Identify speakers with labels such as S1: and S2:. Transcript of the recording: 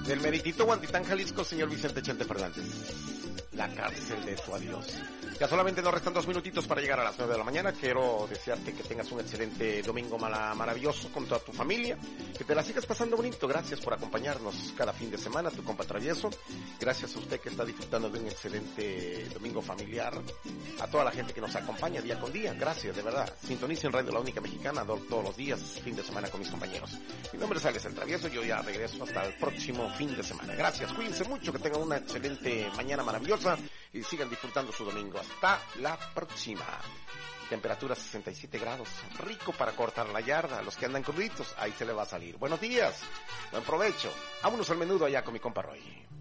S1: Del meritito Huantitán, Jalisco, señor Vicente Chente Fernández. La cárcel de tu adiós. Ya solamente nos restan 2 minutitos para llegar a las 9 de la mañana. Quiero desearte que tengas un excelente domingo maravilloso con toda tu familia. Que te la sigas pasando bonito. Gracias por acompañarnos cada fin de semana, tu compa Travieso. Gracias a usted que está disfrutando de un excelente domingo familiar. A toda la gente que nos acompaña día con día. Gracias, de verdad. Sintonicen Radio La Única Mexicana todos los días, fin de semana con mis compañeros. Mi nombre es Alex el Travieso. Yo ya regreso hasta el próximo fin de semana. Gracias. Cuídense mucho. Que tengan una excelente mañana maravillosa. Y sigan disfrutando su domingo. Hasta la próxima. Temperatura 67 grados. Rico para cortar la yarda. Los que andan cruditos, ahí se le va a salir. Buenos días. Buen provecho. Vámonos al menudo allá con mi compa Roy.